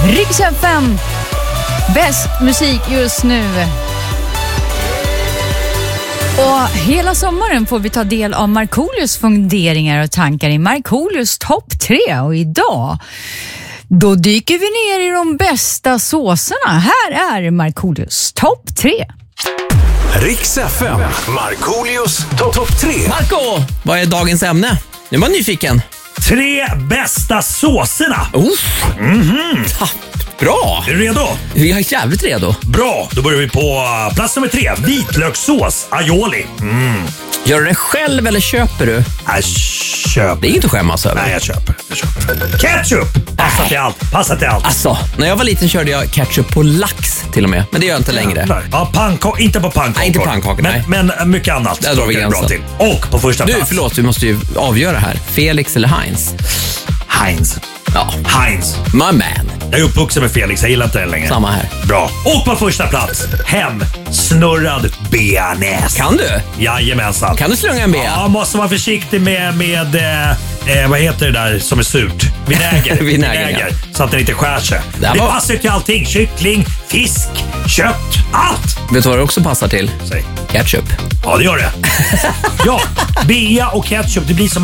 Rix FM. Bäst musik just nu. Och hela sommaren får vi ta del av Markoolios funderingar och tankar i Markoolios topp 3. Och idag, då dyker vi ner i de bästa såserna. Här är Markoolios topp 3. Rix FM, Markoolios topp 3. Marco, vad är dagens ämne? Nu var nyfiken. 3 bästa såserna. Bra! Är du redo? Vi är jävligt redo. Bra, då börjar vi på plats nummer 3. Vitlökssås, aioli. Gör du det själv eller köper du? Jag köper. Det är inte att skämmas över. Nej, jag köper. Ketchup! Passa till allt. Alltså, när jag var liten körde jag ketchup på lax till och med. Men det gör jag inte längre. Ja, inte på pannkakor. Nej, inte pannkakor, nej. Men mycket annat. Där drar vi gränsen. Bra till. Och på första plats. Förlåt, vi måste ju avgöra här. Felix eller Heinz? Heinz. Ja. Heinz. My man. Jag är uppvuxen med Felix, jag gillar inte den längre. Samma här. Bra. Och på första plats, snurrad bearnaise. Kan du? Jajamensan. Kan du slunga en bea? Ja, måste vara försiktig med vad heter det där som är surt? Vinäger. Vinäger, ja. Så att den inte skär sig. Det passar till allting. Kyckling, fisk, kött, allt. Vet du vad det också passar till? Säg. Ketchup. Ja, det gör det. Ja, bea och ketchup, det blir som